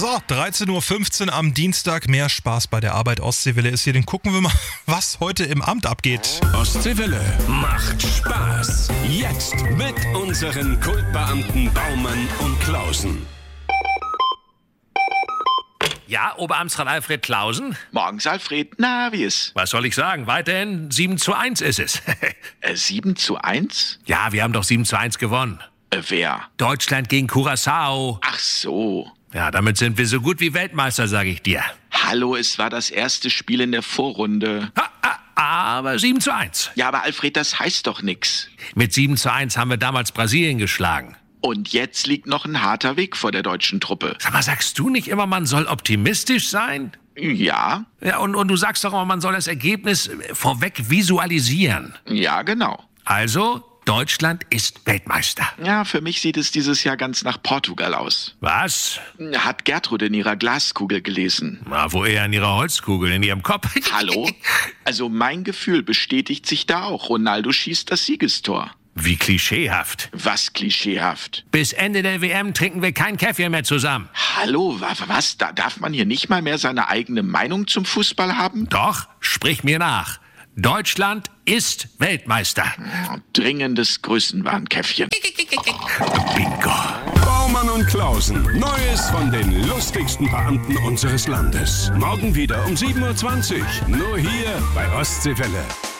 So, 13:15 Uhr am Dienstag. Mehr Spaß bei der Arbeit. Ostseewelle ist hier. Dann gucken wir mal, was heute im Amt abgeht. Ostseewelle macht Spaß. Jetzt mit unseren Kultbeamten Baumann und Klausen. Ja, Oberamtsrat Alfred Klausen? Morgens, Alfred. Na, wie ist? Was soll ich sagen? Weiterhin 7:1 ist es. 7:1? Ja, wir haben doch 7:1 gewonnen. Wer? Deutschland gegen Curaçao. Ach so. Ja, damit sind wir so gut wie Weltmeister, sag ich dir. Hallo, es war das erste Spiel in der Vorrunde. Aber 7:1. Ja, aber Alfred, das heißt doch nix. Mit 7:1 haben wir damals Brasilien geschlagen. Und jetzt liegt noch ein harter Weg vor der deutschen Truppe. Sag mal, sagst du nicht immer, man soll optimistisch sein? Ja. Ja, und du sagst doch immer, man soll das Ergebnis vorweg visualisieren. Ja, genau. Also, Deutschland ist Weltmeister. Ja, für mich sieht es dieses Jahr ganz nach Portugal aus. Was? Hat Gertrud in ihrer Glaskugel gelesen. Na, wo eher in ihrer Holzkugel, in ihrem Kopf. Hallo? Also mein Gefühl bestätigt sich da auch. Ronaldo schießt das Siegestor. Wie klischeehaft. Was klischeehaft? Bis Ende der WM trinken wir kein Kaffee mehr zusammen. Hallo, was? Da darf man hier nicht mal mehr seine eigene Meinung zum Fußball haben? Doch, sprich mir nach. Deutschland ist Weltmeister. Dringendes Größenwahnkäffchen. Bingo. Baumann und Klausen. Neues von den lustigsten Beamten unseres Landes. Morgen wieder um 7:20 Uhr. Nur hier bei Ostseewelle.